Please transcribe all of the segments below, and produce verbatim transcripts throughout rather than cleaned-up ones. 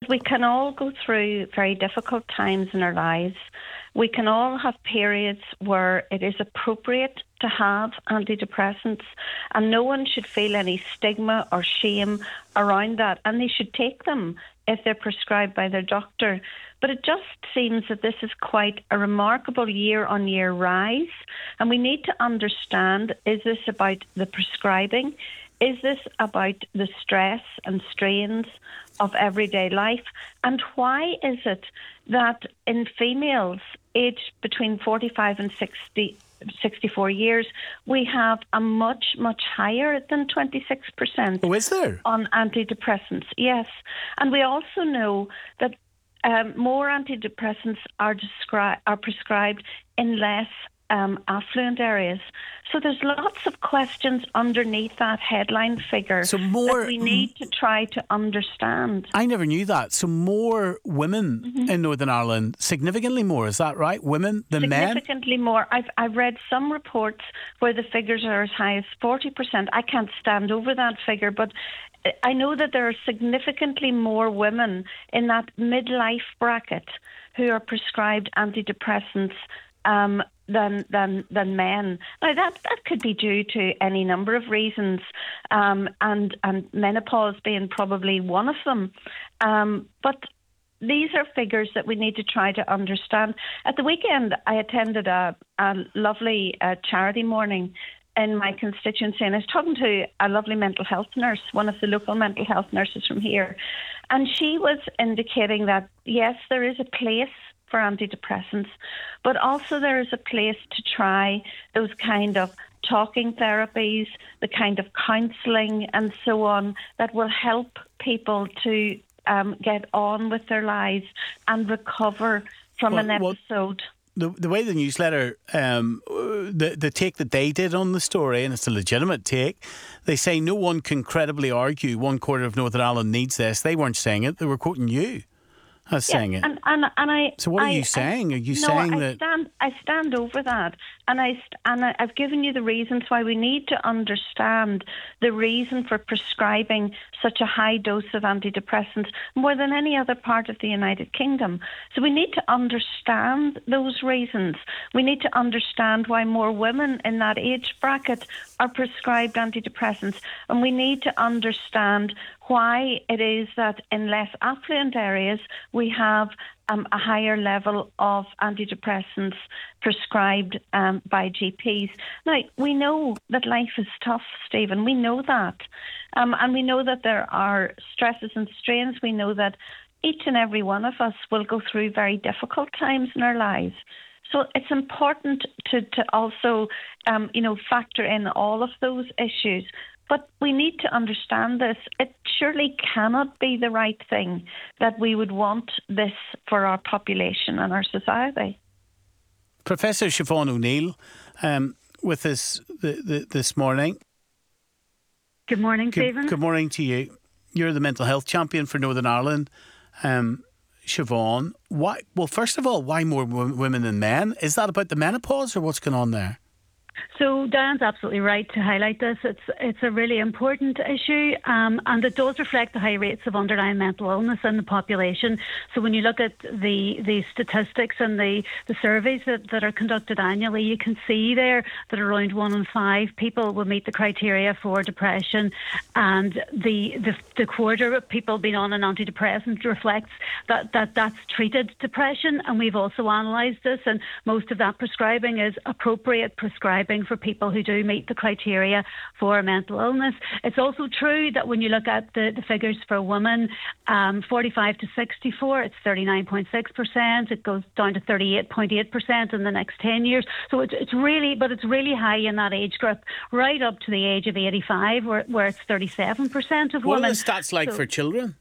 we can all go through very difficult times in our lives. We can all have periods where it is appropriate to have antidepressants, and no one should feel any stigma or shame around that, and they should take them if they're prescribed by their doctor. But it just seems that this is quite a remarkable year-on-year rise, and we need to understand, is this about the prescribing? Is this about the stress and strains of everyday life? And why is it that in females aged between forty-five and sixty, sixty-four years, we have a much, much higher than twenty-six percent oh, is there? on antidepressants? Yes. And we also know that um, more antidepressants are, descri- are prescribed in less Um, affluent areas. So there's lots of questions underneath that headline figure so more, that we need to try to understand. I never knew that. So more women mm-hmm. in Northern Ireland, significantly more, is that right? Women than significantly men? Significantly more. I've, I've read some reports where the figures are as high as forty percent. I can't stand over that figure, but I know that there are significantly more women in that midlife bracket who are prescribed antidepressants um, than than than men. Now that that could be due to any number of reasons, um, and and menopause being probably one of them. Um, but these are figures that we need to try to understand. At the weekend, I attended a, a lovely uh, charity morning in my constituency, and I was talking to a lovely mental health nurse, one of the local mental health nurses from here, and she was indicating that yes, there is a place for antidepressants, but also there is a place to try those kind of talking therapies, the kind of counselling and so on that will help people to um, get on with their lives and recover from well, an episode. Well, the, the way the newsletter, um, the, the take that they did on the story, and it's a legitimate take, they say no one can credibly argue one quarter of Northern Ireland needs this. They weren't saying it, they were quoting you. I was yeah, saying it. And, and, and I, so what are I, you saying? I, are you no, saying I that... Stand, I stand over that. And, I, and I, I've given you the reasons why we need to understand the reason for prescribing such a high dose of antidepressants more than any other part of the United Kingdom. So we need to understand those reasons. We need to understand why more women in that age bracket are prescribed antidepressants. And we need to understand why it is that in less affluent areas we have um, a higher level of antidepressants prescribed um, by G Ps. Now, we know that life is tough, Stephen. We know that. Um, and we know that there are stresses and strains. We know that each and every one of us will go through very difficult times in our lives. So it's important to, to also, um, you know, factor in all of those issues. But we need to understand this. It surely cannot be the right thing that we would want this for our population and our society. Professor Siobhan O'Neill um, with us the, the, this morning. Good morning, good, Stephen. Good morning to you. You're the mental health champion for Northern Ireland. Um, Siobhan, why? Well, first of all, why more w- women than men? Is that about the menopause or what's going on there? So Diane's absolutely right to highlight this. It's it's a really important issue, um, and it does reflect the high rates of underlying mental illness in the population. So when you look at the, the statistics and the, the surveys that, that are conducted annually, you can see there that around one in five people will meet the criteria for depression, and the the, the quarter of people being on an antidepressant reflects that, that that's treated depression. And we've also analysed this, and most of that prescribing is appropriate prescribing for people who do meet the criteria for mental illness. It's also true that when you look at the, the figures for women, um, forty-five to sixty-four, it's thirty-nine point six percent. It goes down to thirty-eight point eight percent in the next ten years. So it's, it's really, but it's really high in that age group, right up to the age of eighty-five, where, where it's thirty-seven percent of what women. What are the stats like so, for children?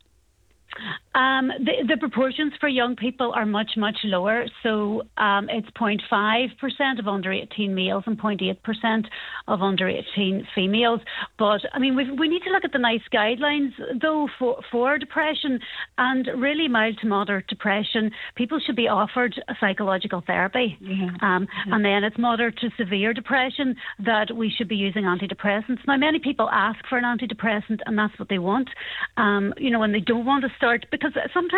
Um, the, the proportions for young people are much, much lower. So um, it's zero point five percent of under eighteen males and zero point eight percent of under eighteen females. But, I mean, we we need to look at the NICE guidelines, though, for, for depression, and really mild to moderate depression. People should be offered a psychological therapy. Yeah. Um, yeah. And then it's moderate to severe depression that we should be using antidepressants. Now, many people ask for an antidepressant, and that's what they want, um, you know, and they don't want to start, because sometimes